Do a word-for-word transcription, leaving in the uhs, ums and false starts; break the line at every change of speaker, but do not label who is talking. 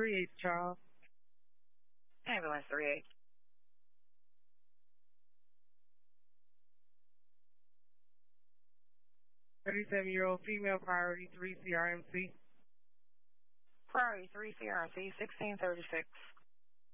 three eight, Charles.
Ambulance three eight.
thirty-seven-year-old female, priority three, C R M C.
Priority three, C R M C, sixteen thirty-six.